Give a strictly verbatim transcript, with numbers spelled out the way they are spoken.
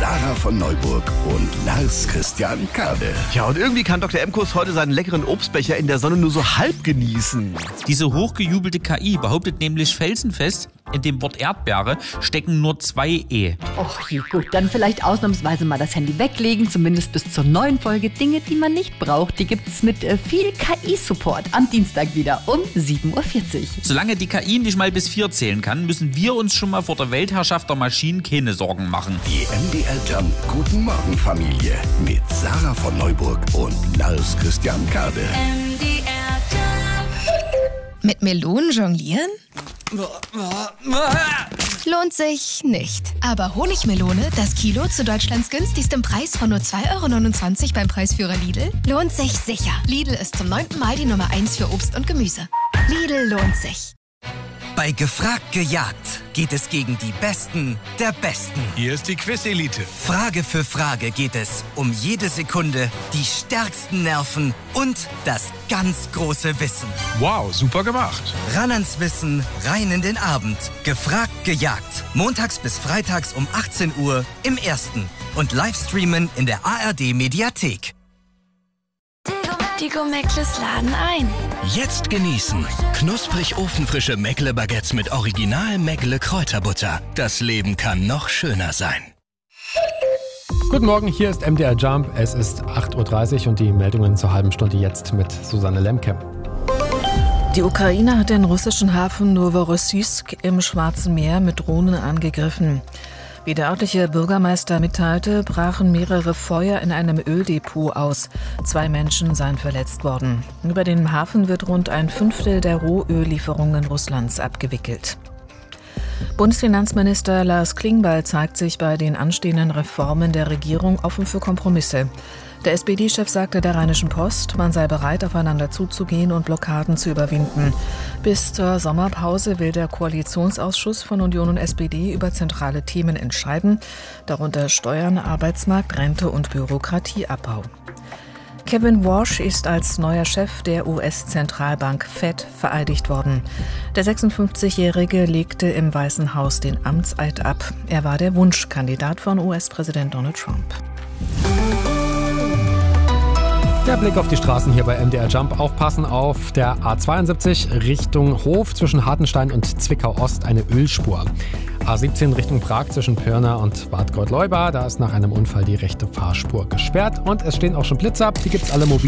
Sarah von Neuburg und Lars Christian Kade. Ja, und irgendwie kann Doktor Emkus heute seinen leckeren Obstbecher in der Sonne nur so halb genießen. Diese hochgejubelte K I behauptet nämlich felsenfest, in dem Wort Erdbeere stecken nur zwei E. Och je, gut, dann vielleicht ausnahmsweise mal das Handy weglegen, zumindest bis zur neuen Folge. Dinge, die man nicht braucht, die gibt es mit äh, viel K I-Support am Dienstag wieder um sieben Uhr vierzig. Solange die K I nicht mal bis vier zählen kann, müssen wir uns schon mal vor der Weltherrschaft der Maschinen keine Sorgen machen. Die M D R Jump Guten Morgen Familie mit Sarah von Neuburg und Lars Christian Kade. M D R Jump. Mit Melonen jonglieren? Lohnt sich nicht. Aber Honigmelone, das Kilo zu Deutschlands günstigstem Preis von nur zwei Euro neunundzwanzig beim Preisführer Lidl, lohnt sich sicher. Lidl ist zum neunten Mal die Nummer eins für Obst und Gemüse. Lidl lohnt sich. Bei Gefragt gejagt geht es gegen die Besten der Besten. Hier ist die Quiz-Elite. Frage für Frage geht es um jede Sekunde, die stärksten Nerven und das ganz große Wissen. Wow, super gemacht. Ran ans Wissen, rein in den Abend. Gefragt gejagt. Montags bis freitags um achtzehn Uhr im Ersten. Und Livestreamen in der A R D-Mediathek. Die Gomeckles laden ein. Jetzt genießen. Knusprig ofenfrische Meckle-Baguettes mit original Meckle Kräuterbutter. Das Leben kann noch schöner sein. Guten Morgen, hier ist M D R Jump. Es ist acht Uhr dreißig und die Meldungen zur halben Stunde jetzt mit Susanne Lemke. Die Ukraine hat den russischen Hafen Novorossiysk im Schwarzen Meer mit Drohnen angegriffen. Wie der örtliche Bürgermeister mitteilte, brachen mehrere Feuer in einem Öldepot aus. Zwei Menschen seien verletzt worden. Über den Hafen wird rund ein Fünftel der Rohöllieferungen Russlands abgewickelt. Bundesfinanzminister Lars Klingbeil zeigt sich bei den anstehenden Reformen der Regierung offen für Kompromisse. Der S P D-Chef sagte der Rheinischen Post, man sei bereit, aufeinander zuzugehen und Blockaden zu überwinden. Bis zur Sommerpause will der Koalitionsausschuss von Union und S P D über zentrale Themen entscheiden, darunter Steuern, Arbeitsmarkt, Rente und Bürokratieabbau. Kevin Warsh ist als neuer Chef der U S-Zentralbank Fed vereidigt worden. Der sechsundfünfzigjährige legte im Weißen Haus den Amtseid ab. Er war der Wunschkandidat von U S-Präsident Donald Trump. Der Blick auf die Straßen hier bei M D R Jump. Aufpassen auf der A zweiundsiebzig Richtung Hof zwischen Hartenstein und Zwickau Ost eine Ölspur. A siebzehn Richtung Prag zwischen Pirna und Bad Gottleuba. Da ist nach einem Unfall die rechte Fahrspur gesperrt. Und es stehen auch schon Blitzer. Die gibt's alle mobil.